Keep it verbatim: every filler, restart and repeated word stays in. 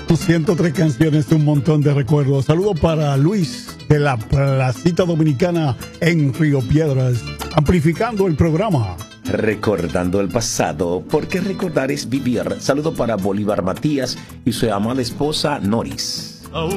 ciento tres canciones, un montón de recuerdos. Saludos para Luis de la Placita Dominicana en Río Piedras, amplificando el programa. Recordando el pasado, porque recordar es vivir. Saludo para Bolívar Matías y su amada esposa Noris.